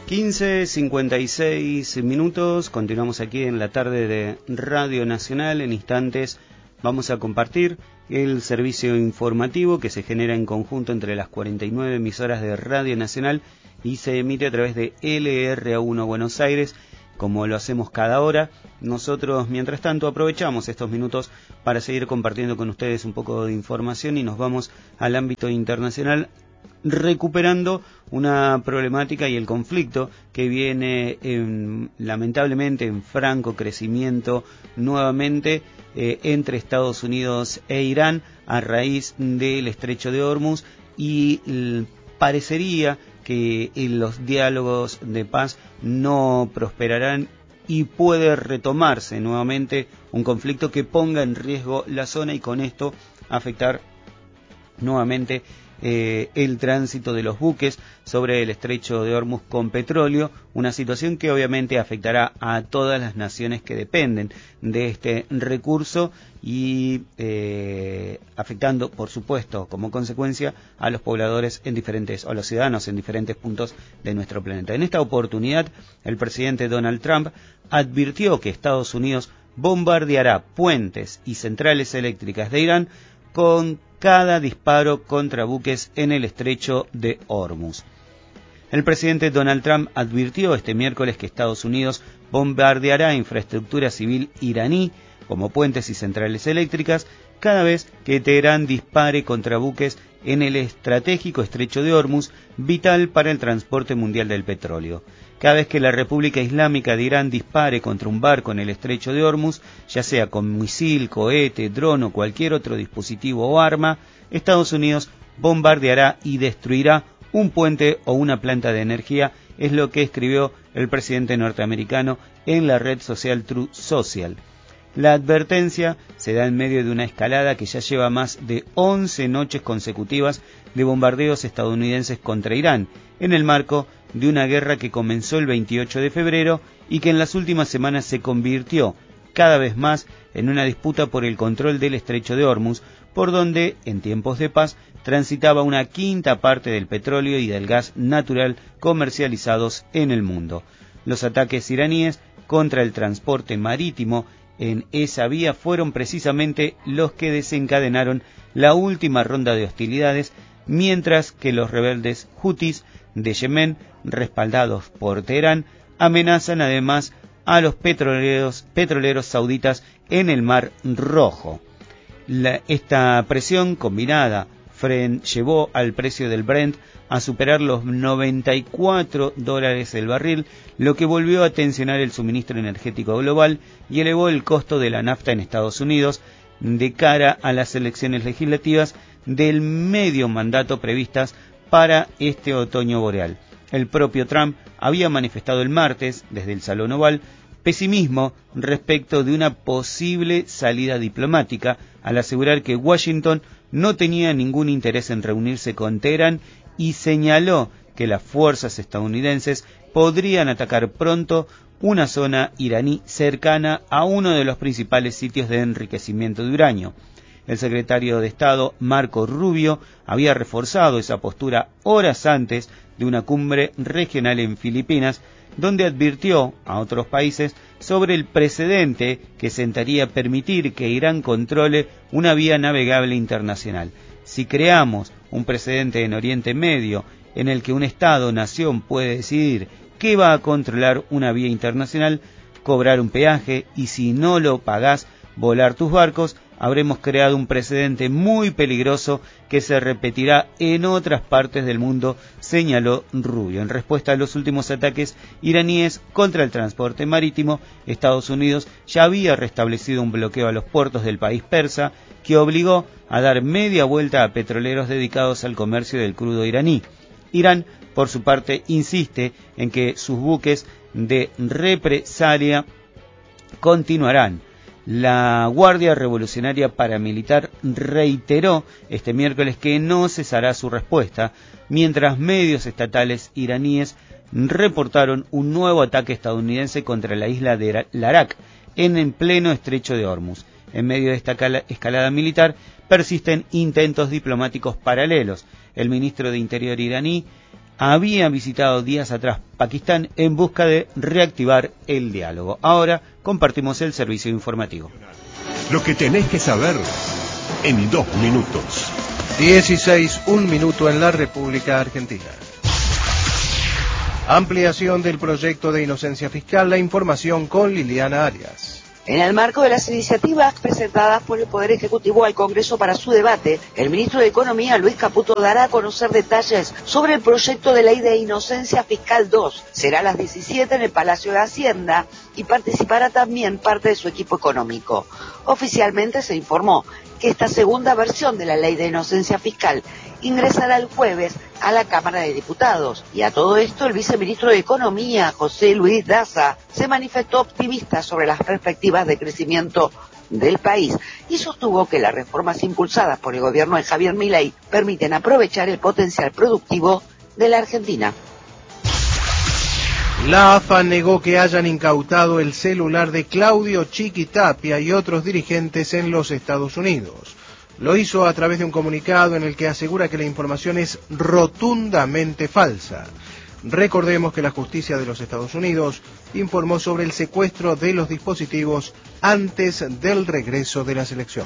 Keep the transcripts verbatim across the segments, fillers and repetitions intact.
quince cincuenta y seis minutos, continuamos aquí en la tarde de Radio Nacional. En instantes vamos a compartir el servicio informativo que se genera en conjunto entre las cuarenta y nueve emisoras de Radio Nacional y se emite a través de L R A uno Buenos Aires, como lo hacemos cada hora. Nosotros, mientras tanto, aprovechamos estos minutos para seguir compartiendo con ustedes un poco de información y nos vamos al ámbito internacional, recuperando una problemática y el conflicto que viene en, lamentablemente en franco crecimiento nuevamente eh, entre Estados Unidos e Irán a raíz del estrecho de Hormuz, y eh, parecería que eh, los diálogos de paz no prosperarán y puede retomarse nuevamente un conflicto que ponga en riesgo la zona y con esto afectar nuevamente Eh, el tránsito de los buques sobre el estrecho de Hormuz con petróleo, una situación que obviamente afectará a todas las naciones que dependen de este recurso y eh, afectando, por supuesto, como consecuencia a los pobladores en diferentes, o a los ciudadanos en diferentes puntos de nuestro planeta. En esta oportunidad, el presidente Donald Trump advirtió que Estados Unidos bombardeará puentes y centrales eléctricas de Irán con cada disparo contra buques en el estrecho de Hormuz. El presidente Donald Trump advirtió este miércoles que Estados Unidos bombardeará infraestructura civil iraní, como puentes y centrales eléctricas, cada vez que Teherán dispare contra buques en el estratégico estrecho de Hormuz, vital para el transporte mundial del petróleo. Cada vez que la República Islámica de Irán dispare contra un barco en el estrecho de Hormuz, ya sea con misil, cohete, dron o cualquier otro dispositivo o arma, Estados Unidos bombardeará y destruirá un puente o una planta de energía, es lo que escribió el presidente norteamericano en la red social Truth Social. La advertencia se da en medio de una escalada que ya lleva más de once noches consecutivas de bombardeos estadounidenses contra Irán, en el marco de una guerra que comenzó el veintiocho de febrero y que en las últimas semanas se convirtió cada vez más en una disputa por el control del estrecho de Hormuz, por donde, en tiempos de paz, transitaba una quinta parte del petróleo y del gas natural comercializados en el mundo. Los ataques iraníes contra el transporte marítimo en esa vía fueron precisamente los que desencadenaron la última ronda de hostilidades, mientras que los rebeldes hutis de Yemen, respaldados por Teherán, amenazan además a los petroleros, petroleros sauditas en el Mar Rojo. La, esta presión combinada fren, llevó al precio del Brent a superar los noventa y cuatro dólares el barril, lo que volvió a tensionar el suministro energético global y elevó el costo de la nafta en Estados Unidos de cara a las elecciones legislativas del medio mandato previstas para este otoño boreal. El propio Trump había manifestado el martes, desde el Salón Oval, pesimismo respecto de una posible salida diplomática, al asegurar que Washington no tenía ningún interés en reunirse con Teherán y señaló que las fuerzas estadounidenses podrían atacar pronto una zona iraní cercana a uno de los principales sitios de enriquecimiento de uranio. El secretario de Estado, Marco Rubio, había reforzado esa postura horas antes de una cumbre regional en Filipinas, donde advirtió a otros países sobre el precedente que sentaría permitir que Irán controle una vía navegable internacional. Si creamos un precedente en Oriente Medio en el que un Estado-nación puede decidir que va a controlar una vía internacional, cobrar un peaje y si no lo pagás, volar tus barcos, habremos creado un precedente muy peligroso que se repetirá en otras partes del mundo, señaló Rubio. En respuesta a los últimos ataques iraníes contra el transporte marítimo, Estados Unidos ya había restablecido un bloqueo a los puertos del país persa que obligó a dar media vuelta a petroleros dedicados al comercio del crudo iraní. Irán, por su parte, insiste en que sus buques de represalia continuarán. La Guardia Revolucionaria Paramilitar reiteró este miércoles que no cesará su respuesta, mientras medios estatales iraníes reportaron un nuevo ataque estadounidense contra la isla de Larak, en el pleno estrecho de Hormuz. En medio de esta escalada militar persisten intentos diplomáticos paralelos. El ministro de Interior iraní había visitado días atrás Pakistán en busca de reactivar el diálogo. Ahora compartimos el servicio informativo. Lo que tenés que saber en dos minutos. dieciséis, un minuto en la República Argentina. Ampliación del proyecto de inocencia fiscal, la información con Liliana Arias. En el marco de las iniciativas presentadas por el Poder Ejecutivo al Congreso para su debate, el ministro de Economía, Luis Caputo, dará a conocer detalles sobre el proyecto de ley de inocencia fiscal dos. Será a las diecisiete en el Palacio de Hacienda y participará también parte de su equipo económico. Oficialmente se informó que esta segunda versión de la ley de inocencia fiscal ingresará el jueves a la Cámara de Diputados. Y a todo esto, el viceministro de Economía, José Luis Daza, se manifestó optimista sobre las perspectivas de crecimiento del país y sostuvo que las reformas impulsadas por el gobierno de Javier Milei permiten aprovechar el potencial productivo de la Argentina. La A F A negó que hayan incautado el celular de Claudio Chiquitapia y otros dirigentes en los Estados Unidos. Lo hizo a través de un comunicado en el que asegura que la información es rotundamente falsa. Recordemos que la justicia de los Estados Unidos informó sobre el secuestro de los dispositivos antes del regreso de la selección.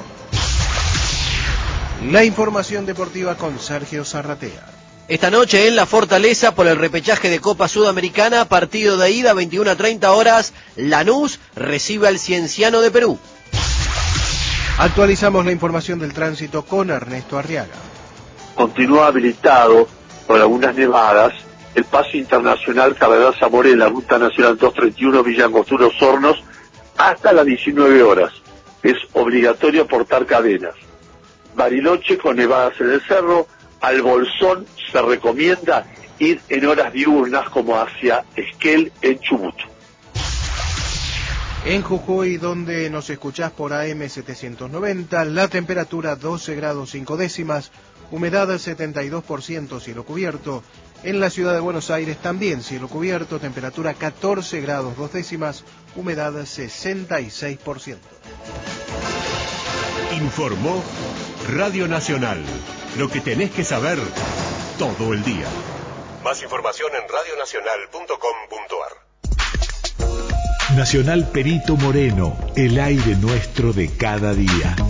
La información deportiva con Sergio Zarratea. Esta noche en La Fortaleza, por el repechaje de Copa Sudamericana, partido de ida, veintiuna a treinta horas, Lanús recibe al Cienciano de Perú. Actualizamos la información del tránsito con Ernesto Arriaga. Continúa habilitado por algunas nevadas el paso internacional Cardenal Zamora en la Ruta Nacional doscientos treinta y uno Villa Angostura Hornos hasta las diecinueve horas. Es obligatorio portar cadenas. Bariloche con nevadas en el cerro. Al Bolsón se recomienda ir en horas diurnas como hacia Esquel en Chubut. En Jujuy, donde nos escuchás por A M setecientos noventa, la temperatura doce grados cinco décimas, humedad setenta y dos por ciento, cielo cubierto. En la ciudad de Buenos Aires también cielo cubierto, temperatura catorce grados dos décimas, humedad sesenta y seis por ciento. Informó Radio Nacional. Lo que tenés que saber todo el día. Más información en radio nacional punto com punto ar. Nacional Perito Moreno, el aire nuestro de cada día.